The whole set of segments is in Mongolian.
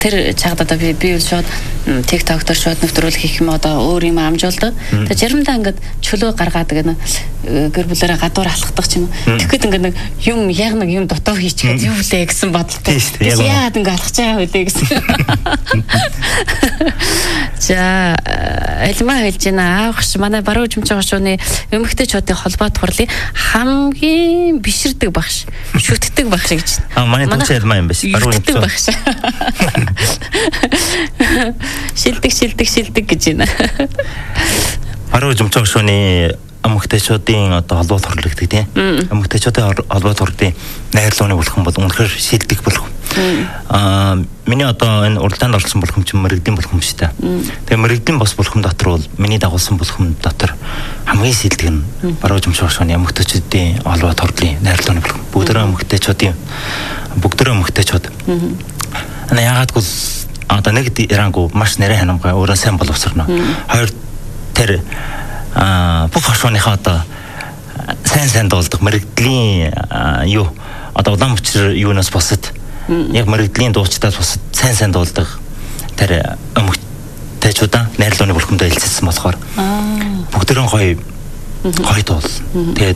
тэр чагад одоо би шууд TikTok дээр шууд нэвтрүүлэг хийх юм одоо өөр юм амжуулдаг. Тэгээ заримдаа ингээд чөлөө гаргаад гэнэ гэр бүлээрээ гадуур алхдаг ч юм уу. Тэгэхэд ингээд нэг юм яг нэг юм дутуу хийчихээд юу лээ гэсэн бодолтой. Яагаад ингээд алхаж байгаа вэ гэсэн. За альма хэлж байна. Аах ш манай баруун жимч гошууны эмэгтэйчүүдийн холбоо турлын хамгийн биширдэг багш. Шүтдэг багш гэж. Манай төвч альма юм биш. Баруун жимч багш. Шилдэг гэж байна. Баруун жимч гошууны эмэгтэйчүүдийн одоо холбоо турлагддаг тийм. Эмэгтэйчүүдийн холбоо турлын найрлууны бүлхэн бол үнэхээр шилдэг бүлхэн. Миний одоо энэ уралдаанд орсон бүлхэм чинь мэрэгдийн бүлхэм шүү дээ. Тэгээ мэрэгдийн бос бүлхэм дотор бол миний дагуулсан бүлхэм дотор хамгийн сэлдэг нь баруун жимч гошууны эмэгтэйчүүдийн холбоо турлын найрлууны бүлхэм. Бүгдөө эмэгтэйчүүд. Яагаад одоо нэг ирангу маш нэрэ ханамгаа өөрөө сайн боловсрно. Хоёр тэр бүх хошууныхаа одоо сайн дуулдаг мэрэгдлийн юу одоо улаан мөчр юунаас босод яг мэрэгдлийн дуучдаас босод сайн дуулдаг тэр эмэгтэйчүүдаа найрлууны бүлхэмдээ хэлсэн болохоор бүгдөө гоё дуул. Тэгээд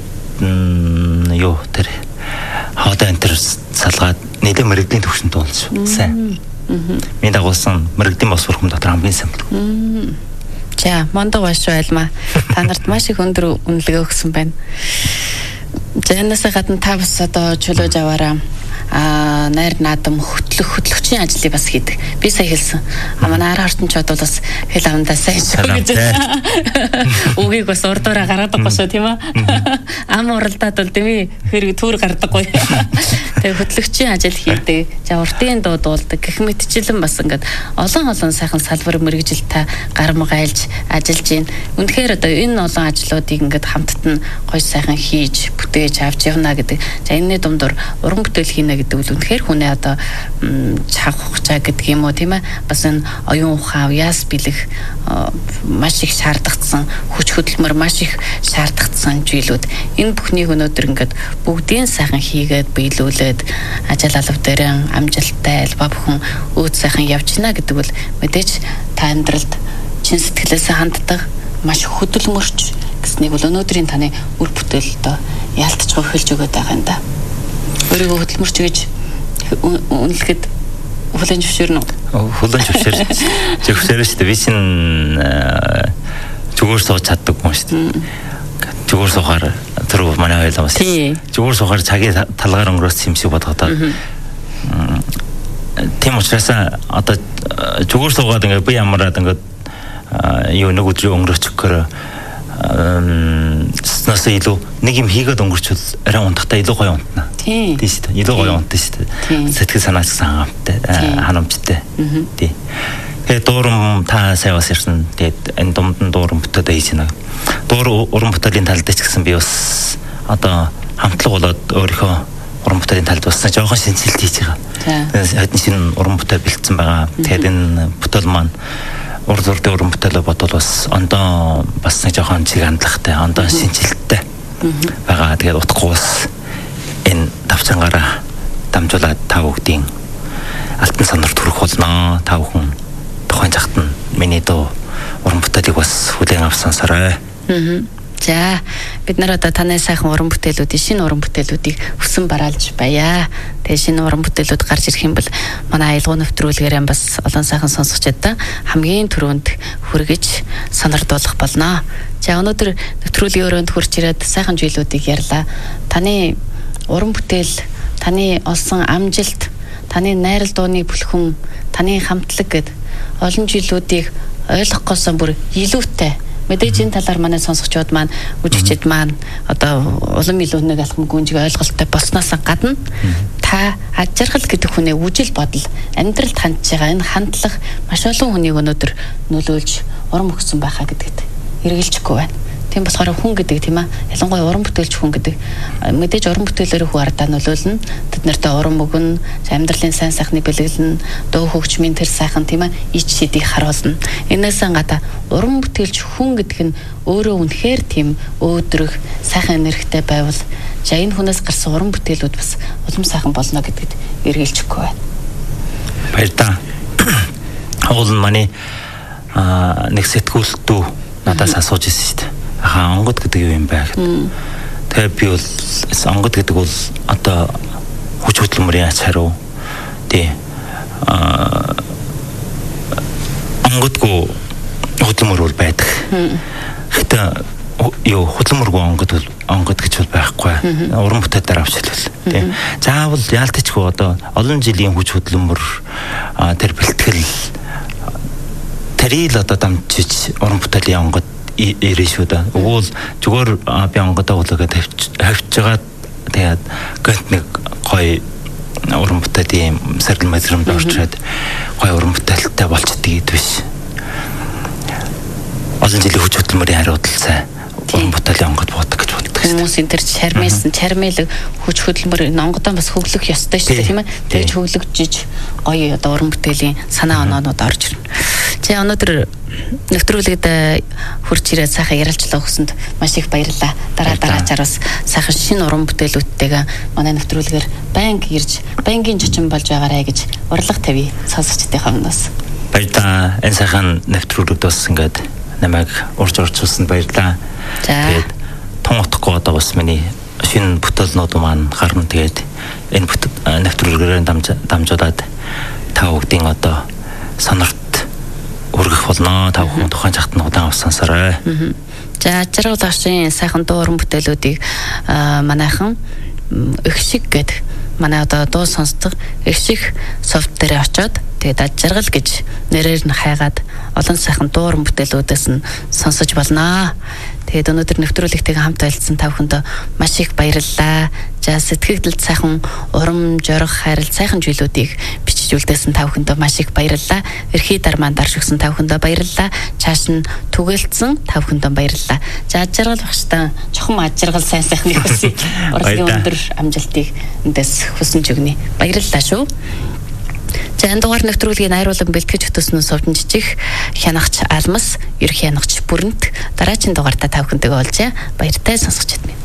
юу тэр хаадан энэ салгаад нэлээд мэрэгдлийн төвшөнд дуулж сайн. Миний дагуулсан мэрэгдийн бос бүлхэм дотор хамгийн сайн бүлхэм. За, мондо баш байлмаа. Та нарт маш их өндөр үнэлгээ өгсөн байна. За, энэс гадна та бас одоо чөлөөж аваараа найр наадам хөтлөгчийн ажлыг бас хийдэг. Би сая хэлсэн. Манай ара хортончууд бол бас хэл авандаа сайн шүү гэж. Үгийг бас урдаараа гаргадаг шүү тийм үү? Ам уралдаад бол дэмий хэрэг түүр гардаггүй. Тэгээ хөтлөгчийн ажил хийдэг. За уртын дуу дуулдаг. Гэх мэтчлэн бас ингээд олон сайхан салбар мэргэжилтэй гармгайлж ажиллаж байна. Үнэхээр одоо энэ олон ажлуудыг ингээд хамтд нь гоё сайхан хийж бүтээж авч явна гэдэг. За энэний дундор уран бүтээл хийнэ гэдэг үл үнэхээр хүнээ одоо чавхчаа гэдэг юм уу тийм ээ бас энэ оюун ухаан яас бэлэх маш их шаардлагатсан хүч хөдөлмөр маш их шаардлагатсан зүйлүүд энэ бүхнийг өнөөдөр ингээд бүгдийн сайхан хийгээд биелүүлээд ажил алав дээр амжилттай альва бүхэн өөд сайхан явж гинэ гэдэг бол мэдээж та амьдралд чин сэтгэлээс ханддаг маш хөдөлмөрч гэснийг бол өнөөдрийн таны үр бүтээлд яалтч хөлж өгöd байгаа юм да. Өөрийгөө хөдөлмөрч гэж үнэлэхэд хүлэн зөвшөөрнө үү? Хүлэн зөвшөөрнө шүү дээ. Би чинь зүгээр сууж чаддаг хүн шүү дээ. Зүгээр суугаар тэр манай ойлоо бас. Зүгээр суугаар цагийн талгаар өнгөрөөсөн юм шиг бодгодоо. Тийм учраас одоо зүгээр суугаад ингээд би ямараад ингээд юу нэг өдрийн өнгөрөөчихөөр снаас илүү нэг юм хийгээд өнгөрчвөл арай унтахтаа илүү гоё унтна. Тийм шүү дээ. Илүү гоё унтна шүү дээ. Сэтгэл санаач хангамтай, ханамжтай. Тийм. Тэгээд дуурам та сайн бас ирсэн. Тэгээд энэ думдан дуурам бүтээд хийж байна. Уран бүтээлийн талд ч гэсэн би бас одоо хамтлаг болоод өөрийнхөө уран бүтээлийн талд бас жоохон шинжилт хийж байгаа. Тэгээд шинэ уран бүтээл бэлдсэн байгаа. Тэгээд энэ бүтээл маань урд уран бүтээлээ бодвол бас ондоо бас нэг жоохон чиг хандлагатай, ондоо шинжилттэй байгаа. Тэгээд утгагүй бас энэ давчангаараа дамжуулаад та бүгдийн алтан санаар төрөх болно. Та бүхэн тухайн цагт нь миний дуу уран бүтээлийг бас хүлээн авсан сарай. За бид нар одоо таны сайхан уран бүтээлүүдийн шинэ уран бүтээлүүдийг хүсэн бараалж баяа. Тэгээ шинэ уран бүтээлүүд гарч ирэх юм бол манай аялал нэвтрүүлгээрээ бас олон сайхан сонсогчдод хамгийн түрүүнд хүргэж сонирдуулах болно. За өнөөдөр нэвтрүүлгийн өрөөнд хурж ирээд сайхан зүйлүүдийг ярьлаа. Таны уран бүтээл, таны олсон амжилт, таны найрал дууны бүлхэм, таны хамтлаг гэд олон зүйлүүдийг ойлгохгүйсэн бүр илүүтэй мэдээж энэ талаар манай сонсогчдод маань үжигчд маань одоо улам илүү нэг алхам гүнжиг ойлголттой болсноос гадна та аж аргал гэдэг хүнээ үжил бодол амьдралд хандж байгаа энэ хандлага маш олон хүнийг өнөөдөр нөлөөлж урам өгсөн байхаа гэдэгт эргэлжихгүй байна. Тийм болохоор хүн гэдэг тийм аа ялангуяа уран бүтээлч хүн гэдэг мэдээж уран бүтээлээр хүү ардаа нөлөөлнө. Тэд нартай уран өгнө, амьдралын сайн сайхныг бэлгэлнэ, дуу хөгжмийн тэр сайхан тийм аа ич сэдийг харуулна. Энээс гадаа уран бүтээлч хүн гэдэг нь өөрөө үнэхээр тийм өөдрөг сайхан энергитэй байвал за энэ хүнээс гарсан уран бүтээлүүд бас улам сайхан болно гэдэгт эргэлжихгүй байна. Баярлалаа. Уул нь манай нэг сэтгүүлтүү надаас асууж ирсэн шүү дээ. Онгод гэдэг юу юм бэ гэхэд. Тэгээ би бол онгод гэдэг бол одоо хүч хөдөлмөрийн ач хариу. Тий. Онгодгүй хөдөлмөр бол байдаг. Гэтэ юу хөдөлмөргүй онгод гэж бол байхгүй. Уран бүтээл дараа авчлал. Тий. Заавал яалтчгүй одоо олон жилийн хүч хөдөлмөр тэр бэлтгэл тэрийг одоо дамжиж уран бүтээлийн онгод ирэн шүү дээ. Уул зүгээр би онгодоо үлээгээд хавьж байгаа. Тэгээд гэнт нэг гоё уран бүтээлийн сэргэл мэдрэмж орчоод гоё уран бүтээлтэй болчдөг гэдэг биш. Олон жилийн хүч хөдөлмөрийн хариуцлал сайн уран бүтээлийн онгод буудаг гэж боддог. Хүмүүсийн тэр чармэлэг хүч хөдөлмөр онгодоо бас хөглөх ёстой шүү дээ, тийм ээ. Тэгж хөглөгжиж гоё одоо уран бүтээлийн санаа оноонууд орж ирнэ. За өнөөдөр нэвтрүүлэгт хурж ирээд сайхан ярилцлага өгсөнд маш их баярлалаа. Дараачаар бас сайхан шинэ уран бүтээлүүдтэйгээ манай нэвтрүүлгээр байнгын чочин болж байгаарэ гэж урлаг тавья сонсогчдын хамнаас. Баярлалаа. Энэ сайхан нэвтрүүлэгт бас ингээд намайг урьж орчуулсанд баярлалаа. Тэгээд тун утгагүй одоо бас миний шинэ бүтээлнүүд маань гарна. Тэгээд энэ нэвтрүүлгээр дамжуулаад та бүгдийн одоо сонорт өргөх болно. Та бүхэн тухайн цагт нь удаан уссансарай. За жаргал агшийн сайхан дуу уран бүтээлүүдийг манайхан их шиг гээд манай одоо дуу сонсдог их шиг софт дээр очоод тэгээд жаргал гэж нэрээр нь хайгаад олон сайхан дуу уран бүтээлүүдээс нь сонсож болно. Тэгээд өнөөдөр нэвтрүүлэгтэйгээ хамт байлцсан та бүхэнд маш их баярлалаа. За сэтгэгдэлд сайхан урам зориг хайрал сайхан зүйлүүдийг бичиж үлдээсэн та бүхэнд маш их баярлалаа. Эрхий дармаан дарж өгсөн та бүхэнд баярлалаа. Чааш нь түгэлцсэн та бүхэнд баярлалаа. За ажиргал багштаа чухам ажиргал сайн сайхныг хүсье. Урлагийн өндөр амжилтыг эндээс хүсэж өгнө. Баярлалаа шүү. За энэ дугаар нэвтрүүлгийг найруулан бэлтгэж хөтөснөө сувдан жижиг хянагч алмас ерхий хянагч бүрэнт дараагийн дугаартаа та бүхэнтэйгээ олзъя. Баяртай сонсогчид минь.